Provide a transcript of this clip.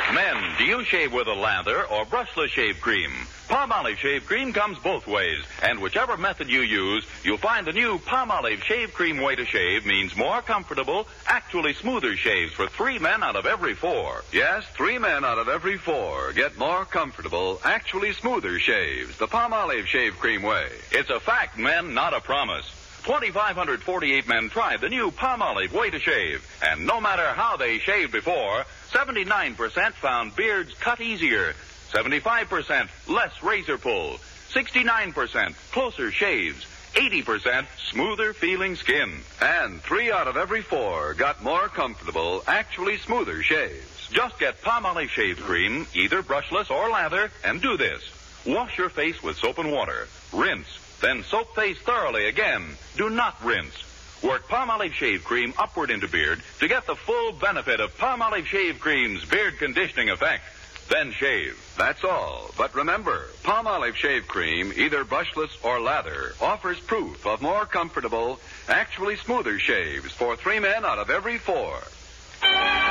Men, do you shave with a lather or brushless shave cream? Palmolive shave cream comes both ways, and whichever method you use, you'll find the new Palmolive shave cream way to shave means more comfortable, actually smoother shaves for 3 men out of every 4. Yes, 3 men out of every 4 get more comfortable, actually smoother shaves the Palmolive shave cream way. It's a fact, men, not a promise. 2,548 men tried the new Palmolive way to shave, and no matter how they shaved before, 79% found beards cut easier, 75% less razor pull, 69% closer shaves, 80% smoother feeling skin. And 3 out of every 4 got more comfortable, actually smoother shaves. Just get Palmolive shave cream, either brushless or lather, and do this. Wash your face with soap and water. Rinse. Then soap face thoroughly again. Do not rinse. Work Palmolive shave cream upward into beard to get the full benefit of Palmolive shave cream's beard conditioning effect. Then shave. That's all. But remember, Palmolive shave cream, either brushless or lather, offers proof of more comfortable, actually smoother shaves for 3 men out of every 4.